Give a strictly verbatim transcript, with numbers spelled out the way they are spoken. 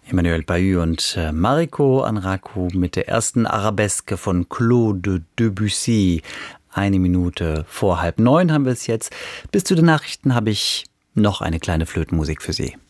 Emmanuel Pahud und äh, Mariko Anraku mit der ersten Arabeske von Claude Debussy. Eine Minute vor halb neun haben wir es jetzt. Bis zu den Nachrichten habe ich noch eine kleine Flötenmusik für Sie.